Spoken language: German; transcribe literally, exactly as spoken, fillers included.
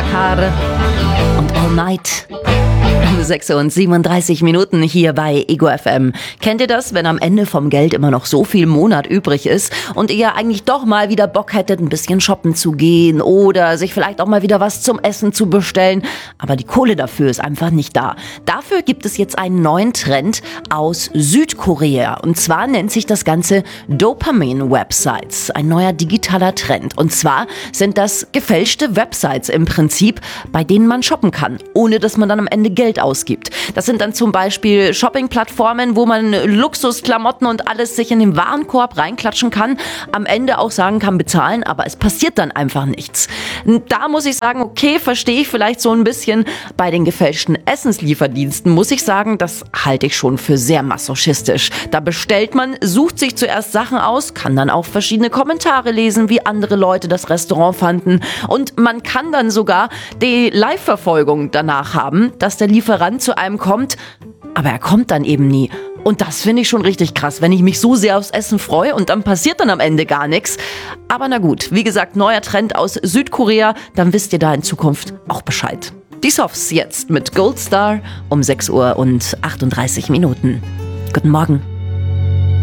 Haare und All Night. Um sechs Uhr und siebenunddreißig Minuten hier bei Ego F M. Kennt ihr das, wenn am Ende vom Geld immer noch so viel Monat übrig ist und ihr eigentlich doch mal wieder Bock hättet, ein bisschen shoppen zu gehen oder sich vielleicht auch mal wieder was zum Essen zu bestellen, aber die Kohle dafür ist einfach nicht da. Dafür gibt es jetzt einen neuen Trend aus Südkorea und zwar nennt sich das Ganze Dopamin-Websites, ein neuer digitaler Trend. Und zwar sind das gefälschte Websites im Prinzip, bei denen man shoppen kann, ohne dass man dann am Ende Geld ausgibt. Das sind dann zum Beispiel Shopping-Plattformen, wo man Luxusklamotten und alles sich in den Warenkorb reinklatschen kann, am Ende auch sagen kann, bezahlen, aber es passiert dann einfach nichts. Da muss ich sagen, okay, verstehe ich vielleicht so ein bisschen. Bei den gefälschten Essenslieferdiensten muss ich sagen, das halte ich schon für sehr masochistisch. Da bestellt man, sucht sich zuerst Sachen aus, kann dann auch verschiedene Kommentare lesen, wie andere Leute das Restaurant fanden und man kann dann sogar die Live-Verfolgung danach haben, dass der Lieferant zu einem kommt, aber er kommt dann eben nie. Und das finde ich schon richtig krass, wenn ich mich so sehr aufs Essen freue und dann passiert dann am Ende gar nichts. Aber na gut, wie gesagt, neuer Trend aus Südkorea, dann wisst ihr da in Zukunft auch Bescheid. Die Softs jetzt mit Gold Star um sechs Uhr und achtunddreißig Minuten. Guten Morgen.